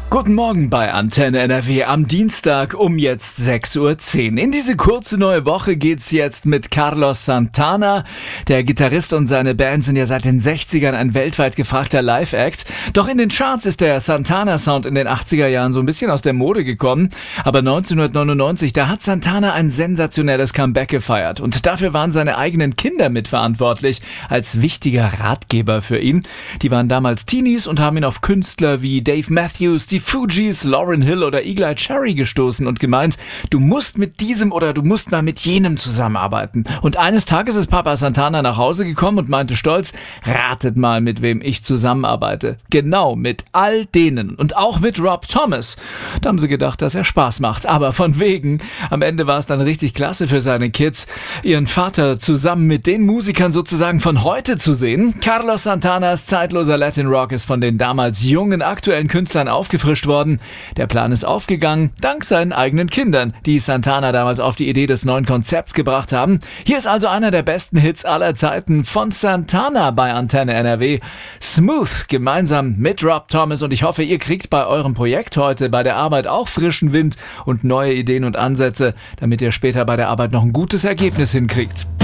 Guten Morgen bei Antenne NRW am Dienstag um jetzt 6:10 Uhr. In diese kurze neue Woche geht's jetzt mit Carlos Santana. Der Gitarrist und seine Band sind ja seit den 60ern ein weltweit gefragter Live-Act. Doch in den Charts ist der Santana-Sound in den 80er Jahren so ein bisschen aus der Mode gekommen. Aber 1999, da hat Santana ein sensationelles Comeback gefeiert. Und dafür waren seine eigenen Kinder mitverantwortlich, als wichtiger Ratgeber für ihn. Die waren damals Teenies und haben ihn auf Künstler wie Dave Matthews, die Fugees, Lauryn Hill oder Eagle-Eye Cherry gestoßen und gemeint, du musst mit diesem oder du musst mal mit jenem zusammenarbeiten. Und eines Tages ist Papa Santana nach Hause gekommen und meinte stolz, ratet mal, mit wem ich zusammenarbeite. Genau, mit all denen und auch mit Rob Thomas. Da haben sie gedacht, dass er Spaß macht. Aber von wegen, am Ende war es dann richtig klasse für seine Kids, ihren Vater zusammen mit den Musikern sozusagen von heute zu sehen. Carlos Santanas zeitloser Latin Rock ist von den damals jungen, aktuellen Künstlern aufgefrischt worden. Der Plan ist aufgegangen, dank seinen eigenen Kindern, die Santana damals auf die Idee des neuen Konzepts gebracht haben. Hier ist also einer der besten Hits aller Zeiten von Santana bei Antenne NRW. Smooth, gemeinsam mit Rob Thomas, und ich hoffe, ihr kriegt bei eurem Projekt heute bei der Arbeit auch frischen Wind und neue Ideen und Ansätze, damit ihr später bei der Arbeit noch ein gutes Ergebnis hinkriegt.